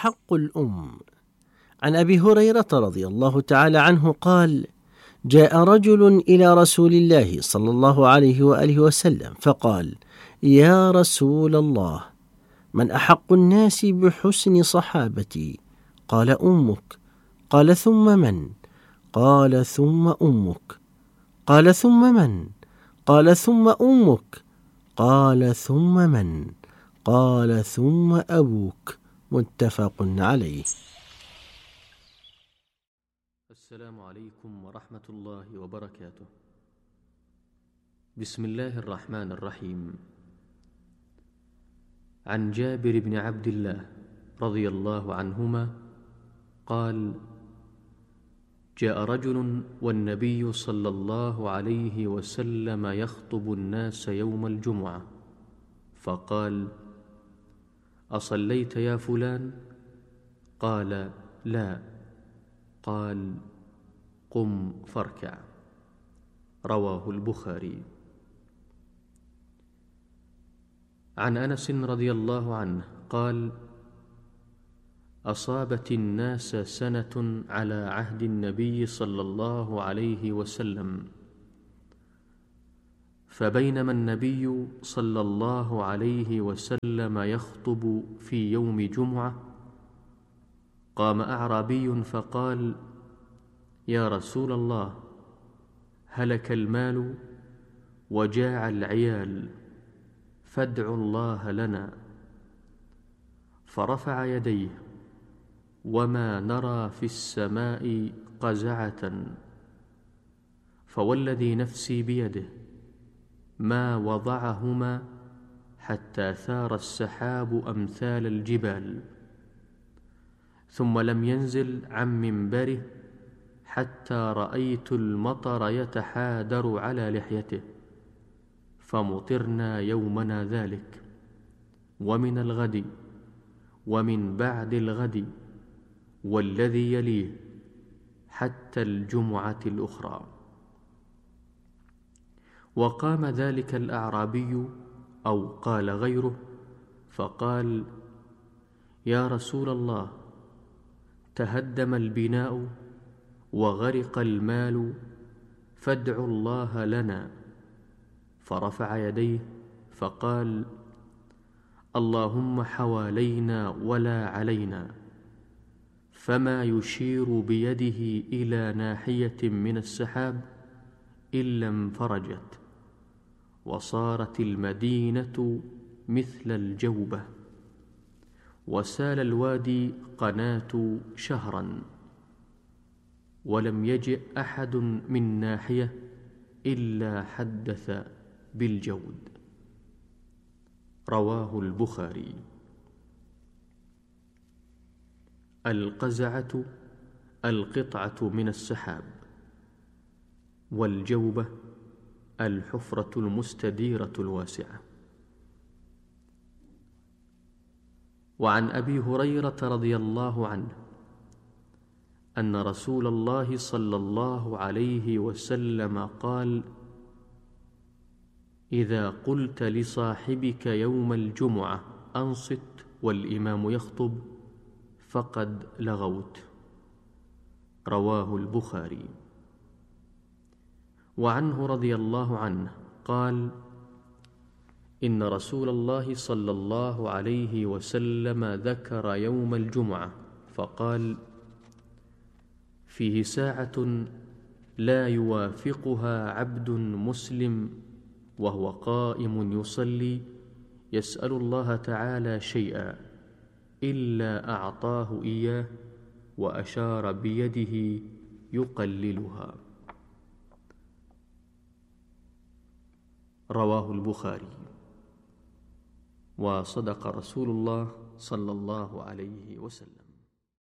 حق الأم. عن أبي هريرة رضي الله تعالى عنه قال: جاء رجل إلى رسول الله صلى الله عليه وآله وسلم فقال: يا رسول الله، من أحق الناس بحسن صحابتي؟ قال: أمك. قال: ثم من؟ قال: ثم أمك. قال: ثم من؟ قال: ثم أمك. قال: ثم من؟ قال: ثم أبوك. متفق عليه. السلام عليكم ورحمة الله وبركاته. بسم الله الرحمن الرحيم. عن جابر بن عبد الله رضي الله عنهما قال: جاء رجل والنبي صلى الله عليه وسلم يخطب الناس يوم الجمعة فقال: أصليت يا فلان؟ قال: لا. قال: قم فاركع. رواه البخاري. عن أنس رضي الله عنه قال: أصابت الناس سنة على عهد النبي صلى الله عليه وسلم، فبينما النبي صلى الله عليه وسلم يخطب في يوم جمعة قام أعرابي فقال: يا رسول الله، هلك المال وجاع العيال، فادعوا الله لنا. فرفع يديه وما نرى في السماء قزعة، فوالذي نفسي بيده ما وضعهما حتى ثار السحاب أمثال الجبال، ثم لم ينزل عن منبره حتى رأيت المطر يتحادر على لحيته، فمطرنا يومنا ذلك ومن الغد ومن بعد الغد والذي يليه حتى الجمعة الأخرى. وقام ذلك الأعرابي أو قال غيره فقال: يا رسول الله، تهدم البناء وغرق المال، فادعوا الله لنا. فرفع يديه فقال: اللهم حوالينا ولا علينا. فما يشير بيده إلى ناحية من السحاب إلا انفرجت، وصارت المدينة مثل الجوبة، وسال الوادي قناة شهرا، ولم يجئ أحد من ناحية إلا حدث بالجود. رواه البخاري. القزعة القطعة من السحاب، والجوبة الحفرة المستديرة الواسعة. وعن أبي هريرة رضي الله عنه أن رسول الله صلى الله عليه وسلم قال: إذا قلت لصاحبك يوم الجمعة أنصت والإمام يخطب فقد لغوت. رواه البخاري. وعنه رضي الله عنه قال: إن رسول الله صلى الله عليه وسلم ذكر يوم الجمعة فقال: فيه ساعة لا يوافقها عبد مسلم وهو قائم يصلي يسأل الله تعالى شيئا إلا أعطاه إياه، وأشار بيده يقللها. رواه البخاري. وصدق رسول الله صلى الله عليه وسلم.